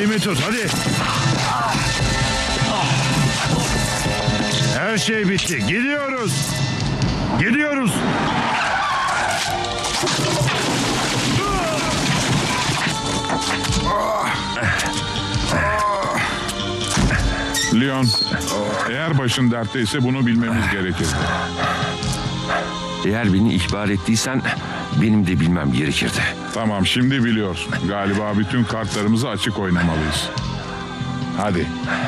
elimi tut hadi. Her şey bitti. Gidiyoruz. Gidiyoruz. Leon, eğer başın dertteyse bunu bilmemiz gerekir. Eğer beni ihbar ettiysen benim de bilmem gerekirdi. Tamam, şimdi biliyorsun. Galiba bütün kartlarımızı açık oynamalıyız. Hadi.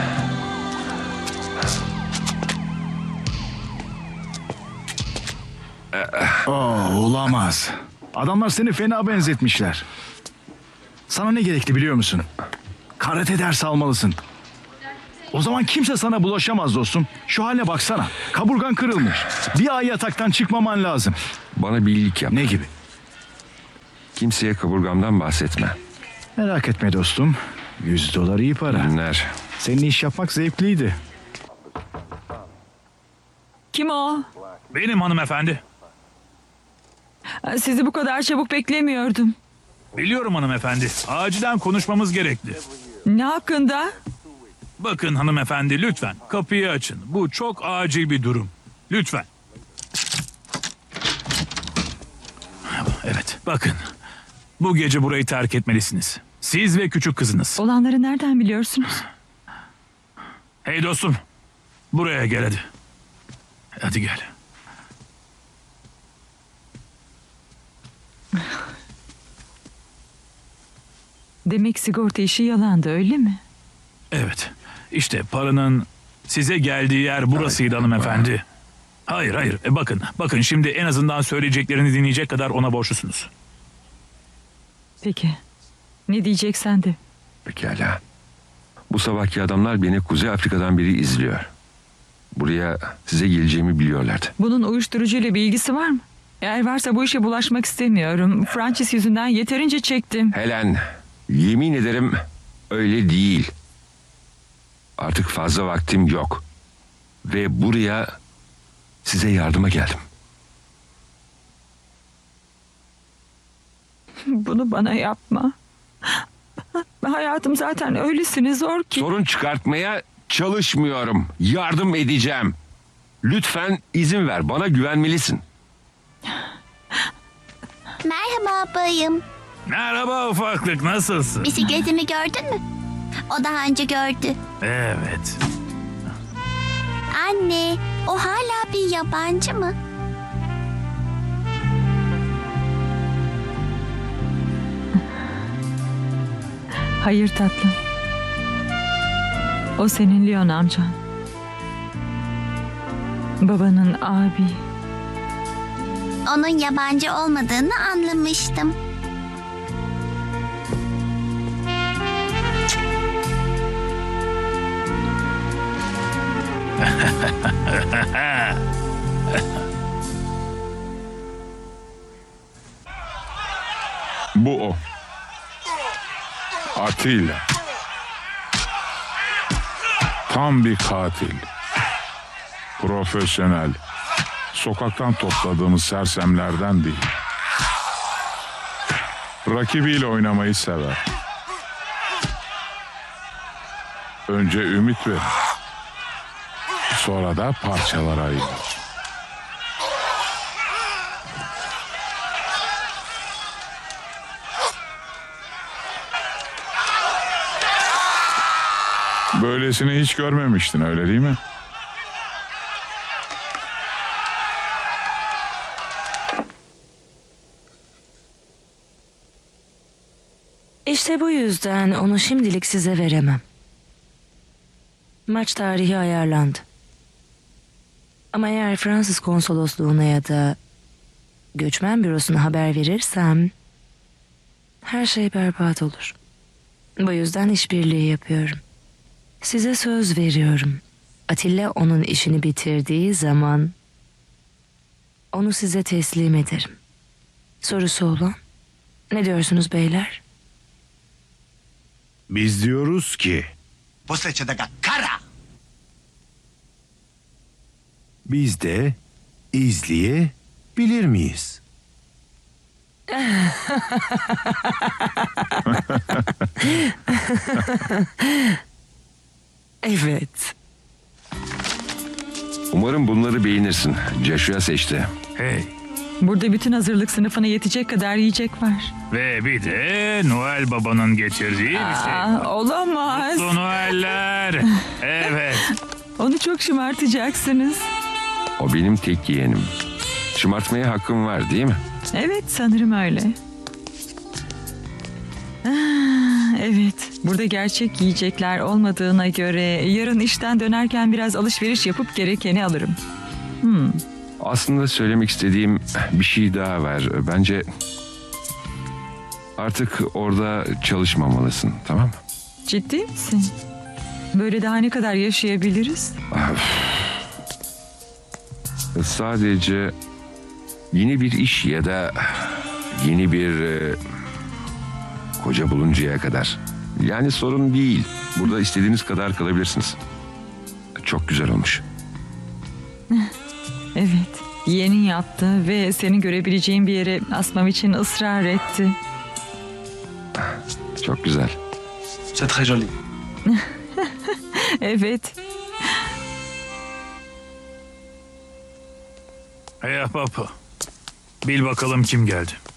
Olamaz. Adamlar seni fena benzetmişler. Sana ne gerekli biliyor musun? Karate dersi almalısın. O zaman kimse sana bulaşamaz dostum. Şu haline baksana. Kaburgan kırılmış. Bir ay yataktan çıkmaman lazım. Bana bir iyilik yap. Ne gibi? Kimseye kaburgamdan bahsetme. Merak etme dostum. $100 iyi para. Günler. Senin iş yapmak zevkliydi. Kim o? Benim hanımefendi. Sizi bu kadar çabuk beklemiyordum. Biliyorum hanımefendi. Acilen konuşmamız gerekli. Ne hakkında? Bakın hanımefendi lütfen kapıyı açın. Bu çok acil bir durum. Lütfen. Evet bakın. Bu gece burayı terk etmelisiniz. Siz ve küçük kızınız. Olanları nereden biliyorsunuz? Hey dostum. Buraya gel hadi. Hadi gel. Demek sigorta işi yalandı, öyle mi? Evet. İşte paranın size geldiği yer burasıydı hanımefendi. Hayır. Bakın şimdi en azından söyleyeceklerini dinleyecek kadar ona borçlusunuz. Peki. Ne diyeceksen de. Pekala. Bu sabahki adamlar beni Kuzey Afrika'dan biri izliyor. Buraya size geleceğimi biliyorlardı. Bunun uyuşturucuyla bir ilgisi var mı? Eğer varsa bu işe bulaşmak istemiyorum. Francis yüzünden yeterince çektim. Helen, yemin ederim öyle değil. Artık fazla vaktim yok. Ve buraya size yardıma geldim. Bunu bana yapma. Hayatım zaten öylesine zor ki. Sorun çıkartmaya çalışmıyorum. Yardım edeceğim. Lütfen izin ver. Bana güvenmelisin. Merhaba bayım. Merhaba ufaklık, nasılsın? Bisikletimi gördün mü? O daha önce gördü. Evet. Anne, o hala bir yabancı mı? Hayır tatlım. O senin Leon amcan. Babanın abi. Onun yabancı olmadığını anlamıştım. Bu o. Atilla. Tam bir katil. Profesyonel. Sokaktan topladığımız sersemlerden değil. Rakibiyle oynamayı sever. Önce ümit verir. Sonra da parçalara ayırır. Böylesini hiç görmemiştin, öyle değil mi? İşte bu yüzden onu şimdilik size veremem. Maç tarihi ayarlandı. Ama eğer Fransız konsolosluğuna ya da göçmen bürosuna haber verirsem her şey berbat olur. Bu yüzden işbirliği yapıyorum. Size söz veriyorum. Atilla onun işini bitirdiği zaman onu size teslim ederim. Sorusu olan? Ne diyorsunuz beyler? Biz diyoruz ki Poslećete kara. biz de izleyebilir miyiz? Evet. Umarım bunları beğenirsin. Joshua seçti. Hey. Burada bütün hazırlık sınıfına yetecek kadar yiyecek var. Ve bir de Noel Baba'nın getirdiği bir şey var. Olamaz. Mutlu Noeller. Evet. Onu çok şımartacaksınız. O benim tek yeğenim. Şımartmaya hakkım var değil mi? Evet, sanırım öyle. Evet, burada gerçek yiyecekler olmadığına göre yarın işten dönerken biraz alışveriş yapıp gerekeni alırım. Aslında söylemek istediğim bir şey daha var. Bence artık orada çalışmamalısın, tamam mı? Ciddi misin? Böyle daha ne kadar yaşayabiliriz? Sadece yeni bir iş ya da yeni bir koca buluncaya kadar. Yani sorun değil. Burada istediğiniz kadar kalabilirsiniz. Çok güzel olmuş. Evet, yeğenin yaptı ve seni görebileceğim bir yere asmam için ısrar etti. Çok güzel. C'est très joli. Evet, Hey ahbap. Bil bakalım kim geldi.